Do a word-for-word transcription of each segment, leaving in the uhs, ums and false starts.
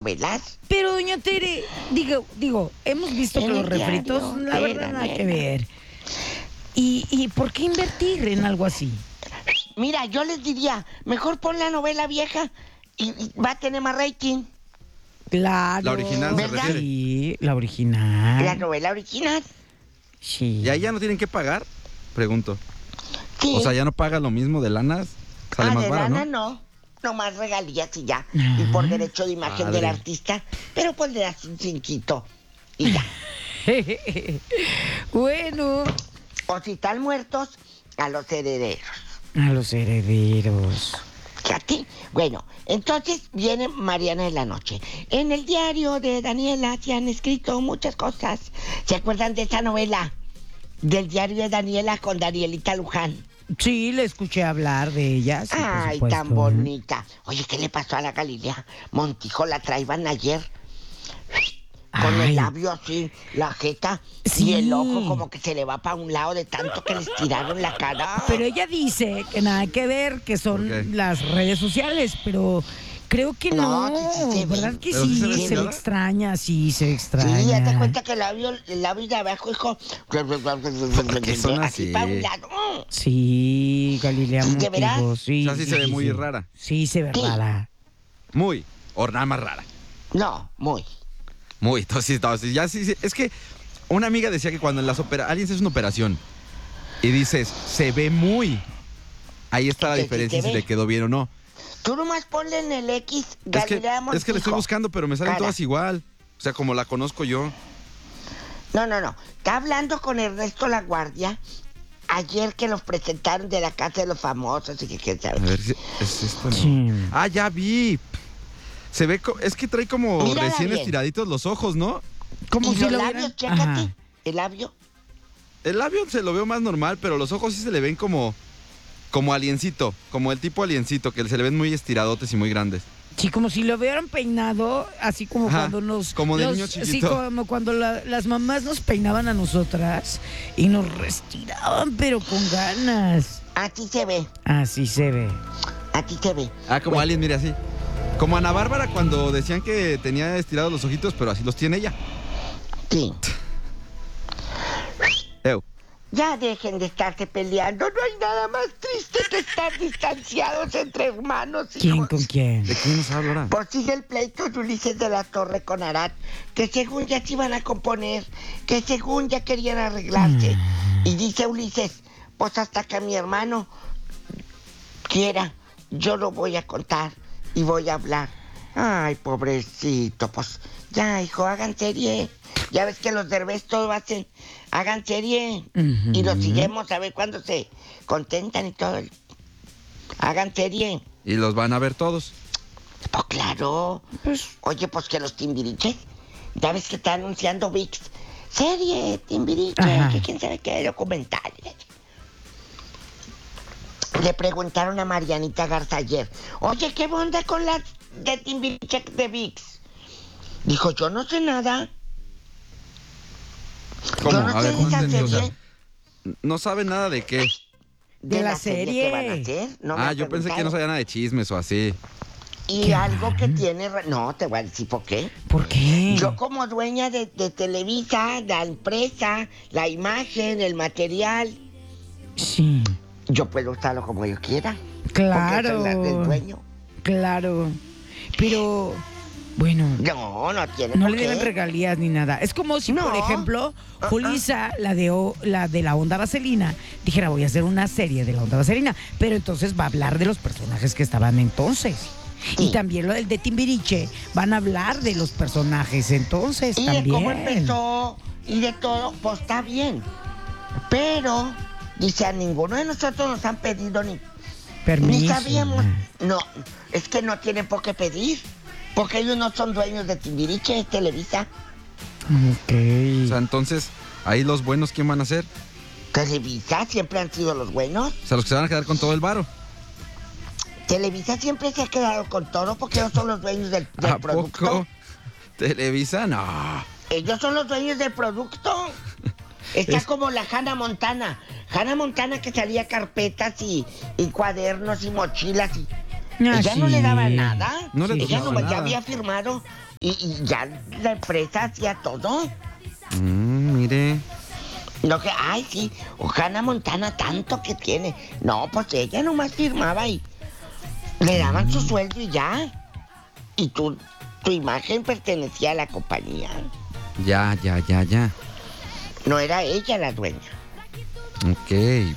novelas. Pero, doña Tere, digo, digo, hemos visto En que los el diario, refritos, la Tere, verdad, nada que nena. ver. ¿Y, ¿Y por qué invertir en algo así? Mira, yo les diría, mejor pon la novela vieja y, y va a tener más rating. Claro. La original se ¿verdad? refiere. Sí, la original. La novela original. Sí. ¿Y ahí ya no tienen que pagar? Pregunto. Sí. O sea, ya no paga lo mismo de lanas. Sale ah, más de barato, lana ¿no? no. No más regalías y ya. Y por derecho de imagen Padre. del artista. Pero pues le das un cinquito y ya. Bueno, O si están muertos, a los herederos. a los herederos. Fíjate. Bueno, entonces viene Mariana de la Noche. En el diario de Daniela se han escrito muchas cosas. ¿Se acuerdan de esa novela? Del diario de Daniela con Danielita Luján. Sí, le escuché hablar de ella. Sí, por Ay, supuesto. tan bonita. Oye, ¿qué le pasó a la Galilea? Montijo la traían ayer. Con Ay. el labio así, la jeta, Sí. y el ojo como que se le va para un lado de tanto que les tiraron la cara. Pero ella dice que nada que ver, que son ¿Por qué? las redes sociales, pero creo que no, No, sí, sí se ve. ¿verdad que Pero sí? sí se ve se bien, ve ¿verdad? extraña, sí, se ve extraña. Sí, ya te cuenta que el labio, el labio de abajo, hijo. qué son así así? para un lado. Sí, Galilea ¿Sí, de veras? Montijo, sí. O sea, sí se ve muy rara. Sí, se ve Sí. rara. Muy. O nada más rara. No, muy. Muy. Entonces, entonces, ya sí, sí. Es que una amiga decía que cuando en las operaciones, alguien se hace una operación y dices, se ve muy. Ahí está la Que sí diferencia se si ve. le quedó bien o no. Tú nomás ponle en el X Es que, Galilea Montijo. es que le estoy buscando, pero me salen Cara. todas igual. O sea, como la conozco yo. No, no, no. Está hablando con Ernesto La Guardia ayer que los presentaron de la Casa de los Famosos y que quién sabe. A ver si es esto, ¿no? Sí. Ah, ya vi. Se ve, co- es que trae como Mírala recién bien. estiraditos los ojos, ¿no? Como y si los lo labios, hubieran- chécate. Ajá. El labio. El labio se lo veo más normal, pero los ojos sí se le ven como, como aliencito, como el tipo aliencito, que se le ven muy estiradotes y muy grandes. Sí, como si lo hubieran peinado, así como Ajá, cuando nos... como de los- niño Sí, chiquito. como cuando la- las mamás nos peinaban a nosotras y nos restiraban, pero con ganas. A ti se ve. Así se ve. A ti se ve. Ah, como Bueno, alien, mire así. Como Ana Bárbara cuando decían que tenía estirados los ojitos, pero así los tiene ella. Sí. Ew. Ya dejen de estarse peleando. No hay nada más triste que estar distanciados entre hermanos. ¿Quién hijos. con quién? ¿De quién nos habla ahora? Pues sigue el pleito de Ulises de la Torre con Arat, que según ya se iban a componer, que según ya querían arreglarse. Y dice Ulises, pues hasta que mi hermano quiera, yo lo voy a contar y voy a hablar. Ay, pobrecito, pues ya, hijo, hagan serie. Ya ves que los derbés todo hacen, hagan serie. Ujú. Y los seguimos a ver cuándo se contentan y todo. Hagan serie. Y los van a ver todos. Pues claro. Oye, pues que los Timbiriches, ya ves que está anunciando V I X. Serie, Timbiriche, Ajá. que quién sabe qué, documental. Le preguntaron a Marianita Garza ayer, oye, ¿qué onda con las de Timbiriche de V I X? Dijo, yo no sé nada. ¿Cómo? Yo no A sé ver, de esa ¿cómo? O sea, serie. no sabe nada de qué. De la que serie. van a hacer. No me Ah, han yo pensé que no preguntado. sabía nada de chismes o así. Y Qué algo que mal. tiene... re- No, te voy a decir por qué. ¿Por qué? Yo como dueña de, de Televisa, la empresa, la imagen, el material, Sí, yo puedo usarlo como yo quiera. claro. Porque soy la del dueño. Claro. Pero, bueno, No, no tiene no por le qué. deben regalías ni nada. Es como si, No. por ejemplo, Ah, Julissa, la de o- la de la onda vaselina, dijera, voy a hacer una serie de la onda vaselina, pero entonces va a hablar de los personajes que estaban entonces. Sí. Y también lo del de Timbiriche, van a hablar de los personajes entonces Y también. de cómo empezó y de todo, pues está bien. Pero, dice, a ninguno de nosotros nos han pedido ni, Permiso. ni sabíamos. No, es que no tienen por qué pedir. Porque ellos no son dueños de Timbiriche, es Televisa. Ok. O sea, entonces, ahí los buenos, ¿quién van a ser? Televisa siempre han sido los buenos. O sea, los que se van a quedar con todo el varo. Televisa siempre se ha quedado con todo porque ellos son los dueños del, del ¿A producto. poco? ¿Televisa? No. Ellos son los dueños del producto. Está Es- como la Hannah Montana. Hannah Montana que salía carpetas y, y cuadernos y mochilas. Y... Ah, Ella no le daba sí. nada. No le Ella daba nomás ya nada. había firmado Y, y ya la empresa hacía todo. Mm, mire. No que, ay, sí, Hannah Montana tanto que tiene. No, pues ella nomás firmaba y le daban su sueldo y ya. Y tu, tu imagen pertenecía a la compañía. Ya, ya, ya, ya. No era ella la dueña. Ok.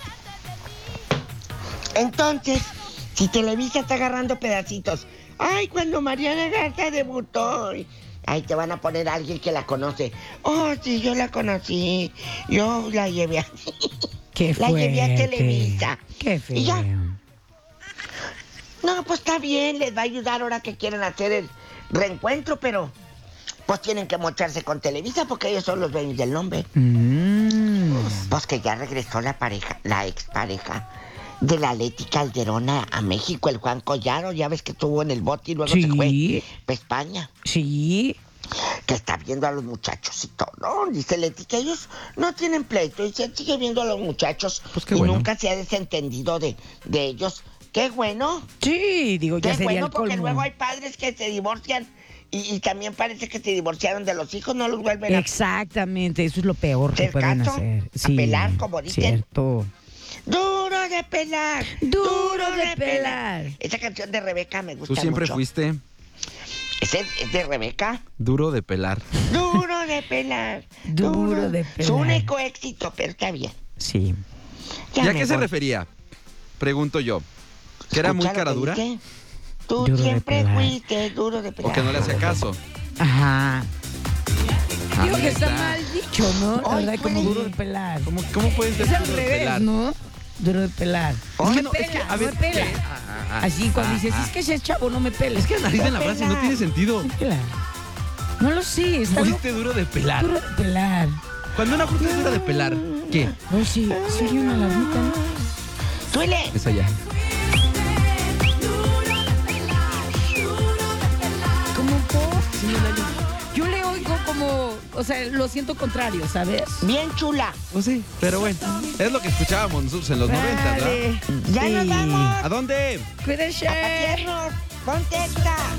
Entonces, si Televisa está agarrando pedacitos, ay, cuando Mariana Garza debutó, ahí te van a poner a alguien que la conoce. Oh, sí, yo la conocí, yo la llevé a... Qué la llevé a fuerte. Televisa. Qué feo. Y ya. No, pues está bien, les va a ayudar ahora que quieren hacer el reencuentro, pero pues tienen que mocharse con Televisa porque ellos son los dueños del nombre. Mm. Pues que ya regresó la pareja, la expareja de la Leti Calderón a, a México, el Juan Collaro, ya ves que estuvo en el bote y luego Sí. se fue a España. Sí. Que está viendo a los muchachos y todo. Dice Leti que ellos no tienen pleito y se sigue viendo a los muchachos. Pues qué y bueno. nunca se ha desentendido de, de ellos. Qué bueno. Sí, digo, ya Qué sería bueno el porque colmo. luego hay padres que se divorcian y, y también parece que se divorciaron de los hijos, no los vuelven a... Exactamente, eso es lo peor que ¿Ser pueden gato? hacer. ¿A Sí, pelar, como dicen? Cierto. Duro de pelar. Duro de pelar. Esa canción de Rebeca me gusta Tú siempre mucho. fuiste ¿Es, es de Rebeca? duro de pelar. Duro de pelar. Duro de pelar. Su único éxito, pero está bien. Sí. ¿Y a me qué se voy. refería? Pregunto yo. ¿Que era muy ¿Escucha lo cara que dura? dije? Tú Duro de siempre pelar. fuiste duro de pelar. ¿O que no le hacía caso? Ajá. Ah, Digo que está ¿neta? mal dicho, ¿no? La Ay, verdad, como duele. duro de pelar. ¿Cómo, cómo puedes Es ser al duro de revés, pelar? ¿no? Duro de pelar. Es no que me no, es pela, que, a no ver, me pela. ¿qué? Ah, ah, ah. Así cuando Ah, dices, ah. es que ese chavo no me pela. Es que analizan la No frase y no pela. tiene sentido. Pela. No lo sé, está loco. Fuiste duro de pelar. Duro de pelar. Cuando una fruta es dura de pelar, ¿qué? Oye, sí, sí oye una alarmita, ¿no? Duele. Es allá. ¿Cómo por? Yo le oigo como, o sea, lo siento contrario, ¿sabes? Bien chula. Pues sí, pero bueno. Es lo que escuchábamos nosotros en los noventas, ¿verdad? Vale. Ya nos Sí. vamos. ¿A dónde? Cuídense. A patearnos. Ponte esta.